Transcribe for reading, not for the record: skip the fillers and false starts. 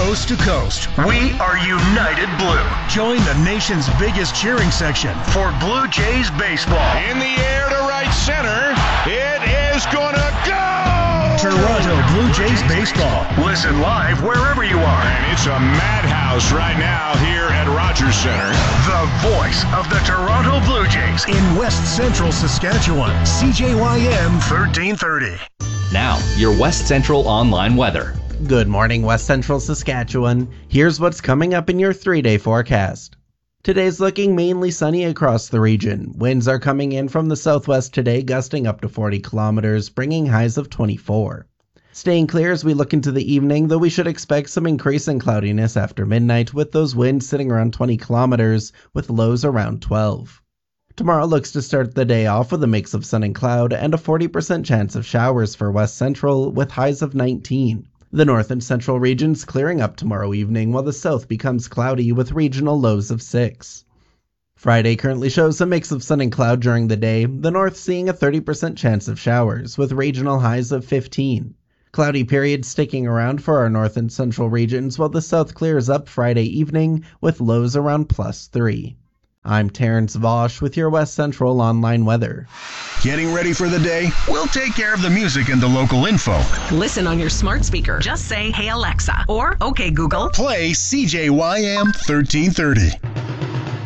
coast to coast. We are United Blue. Join the nation's biggest cheering section for Blue Jays baseball. In the air to right center. It is gonna go! Toronto Blue Jays baseball. Listen live wherever you are. And it's a madhouse right now here at Rogers Center. The voice of the Toronto Blue Jays in West Central Saskatchewan. CJYM 1330. Now, your West Central online weather. Good morning, West Central Saskatchewan. Here's what's coming up in your 3-day forecast. Today's looking mainly sunny across the region. Winds are coming in from the southwest today, gusting up to 40 kilometers, bringing highs of 24. Staying clear as we look into the evening, though we should expect some increase in cloudiness after midnight, with those winds sitting around 20 kilometers, with lows around 12. Tomorrow looks to start the day off with a mix of sun and cloud and a 40% chance of showers for West Central with highs of 19. The north and central regions clearing up tomorrow evening while the south becomes cloudy with regional lows of 6. Friday currently shows a mix of sun and cloud during the day, the north seeing a 30% chance of showers with regional highs of 15. Cloudy periods sticking around for our north and central regions while the south clears up Friday evening with lows around +3. I'm Terrence Vosch with your West Central online weather. Getting ready for the day? We'll take care of the music and the local info. Listen on your smart speaker. Just say, "Hey Alexa," or "Okay Google." Play CJYM 1330.